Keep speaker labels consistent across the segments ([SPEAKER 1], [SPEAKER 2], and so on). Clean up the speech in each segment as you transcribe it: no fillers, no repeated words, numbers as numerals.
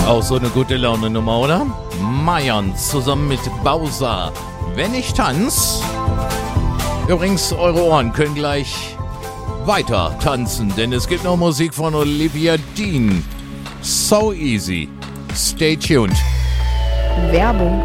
[SPEAKER 1] Auch so eine gute Laune-Nummer, oder? Mayan zusammen mit Bowser. Wenn ich tanz. Übrigens, eure Ohren können gleich weiter tanzen, denn es gibt noch Musik von Olivia Dean. So easy. Stay tuned.
[SPEAKER 2] Werbung.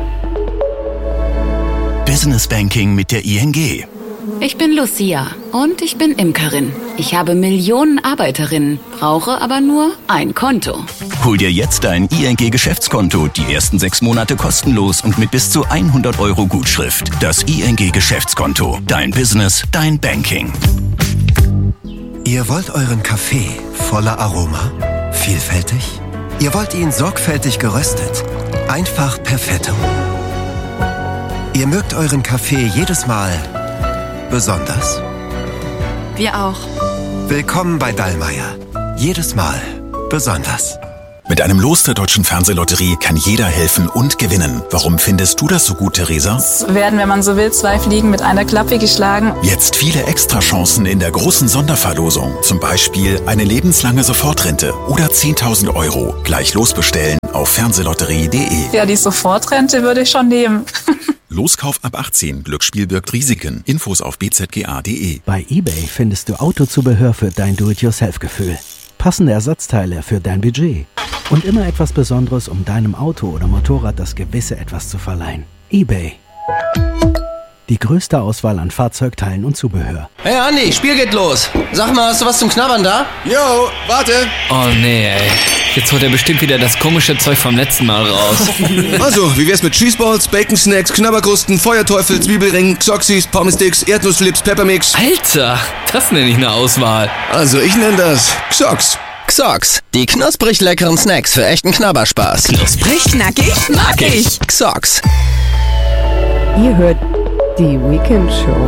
[SPEAKER 3] Business Banking mit der ING.
[SPEAKER 4] Ich bin Lucia und ich bin Imkerin. Ich habe Millionen Arbeiterinnen, brauche aber nur ein Konto.
[SPEAKER 3] Hol dir jetzt dein ING-Geschäftskonto, die ersten 6 Monate kostenlos und mit bis zu 100 € Gutschrift. Das ING-Geschäftskonto. Dein Business, dein Banking.
[SPEAKER 5] Ihr wollt euren Kaffee voller Aroma? Vielfältig? Ihr wollt ihn sorgfältig geröstet? Einfach perfetto. Ihr mögt euren Kaffee jedes Mal besonders?
[SPEAKER 4] Wir auch.
[SPEAKER 5] Willkommen bei Dallmayr. Jedes Mal besonders.
[SPEAKER 6] Mit einem Los der Deutschen Fernsehlotterie kann jeder helfen und gewinnen. Warum findest du das so gut, Theresa?
[SPEAKER 7] Es werden, wenn man so will, 2 Fliegen mit einer Klappe geschlagen.
[SPEAKER 6] Jetzt viele Extrachancen in der großen Sonderverlosung. Zum Beispiel eine lebenslange Sofortrente oder 10.000 €. Gleich losbestellen auf fernsehlotterie.de.
[SPEAKER 7] Ja, die Sofortrente würde ich schon nehmen.
[SPEAKER 6] Loskauf ab 18. Glücksspiel birgt Risiken. Infos auf bzga.de.
[SPEAKER 8] Bei eBay findest du Autozubehör für dein Do-it-yourself-Gefühl. Passende Ersatzteile für dein Budget. Und immer etwas Besonderes, um deinem Auto oder Motorrad das gewisse Etwas zu verleihen. eBay. Die größte Auswahl an Fahrzeugteilen und Zubehör.
[SPEAKER 9] Hey Andi, Spiel geht los. Sag mal, hast du was zum Knabbern da?
[SPEAKER 10] Yo, warte.
[SPEAKER 11] Oh nee, ey. Jetzt holt er bestimmt wieder das komische Zeug vom letzten Mal raus.
[SPEAKER 10] Also, wie wär's mit Cheeseballs, Bacon Snacks, Knabberkrusten, Feuerteufel, Zwiebelringen, Xoxis, Pommesticks, Erdnussflips, Peppermix?
[SPEAKER 11] Alter, das nenne ich eine Auswahl.
[SPEAKER 10] Also, ich nenne das Xox.
[SPEAKER 9] Xox, die knusprig leckeren Snacks für echten Knabberspaß.
[SPEAKER 12] Knusprig, knackig, mag ich.
[SPEAKER 9] Xox.
[SPEAKER 2] Ihr hört die Weekend Show.